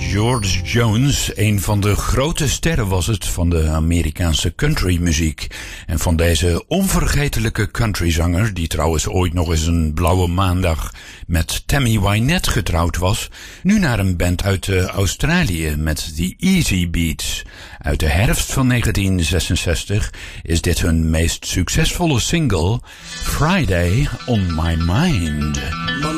George Jones, een van de grote sterren was het van de Amerikaanse countrymuziek. En van deze onvergetelijke countryzanger, die trouwens ooit nog eens een blauwe maandag met Tammy Wynette getrouwd was, nu naar een band uit Australië met The Easy Beats. Uit de herfst van 1966 is dit hun meest succesvolle single, Friday on My Mind.